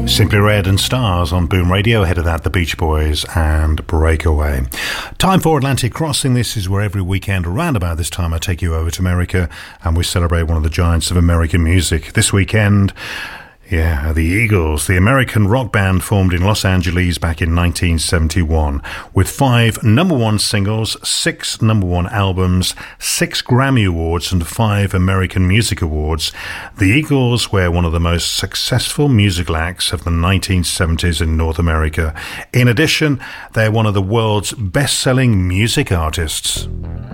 Simply Red and Stars on Boom Radio. Ahead of that, the Beach Boys and Breakaway. Time for Atlantic Crossing. This is where every weekend around about this time I take you over to America and we celebrate one of the giants of American music. This weekend, the Eagles, the American rock band formed in Los Angeles back in 1971 with 5 number one singles, 6 number one albums, 6 Grammy Awards and 5 American Music Awards. The Eagles were one of the most successful musical acts of the 1970s in North America. In addition, they're one of the world's best-selling music artists.